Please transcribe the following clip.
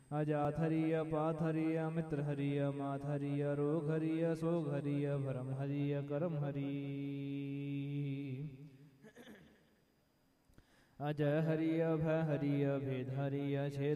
अजात हरिय पाथ हरिय मित्र हरिय मात हरिय रोग हरिय सोग हरिय भरम हरिय करम हरि। अजय हरिय भय हरिय भेद हरिय छेद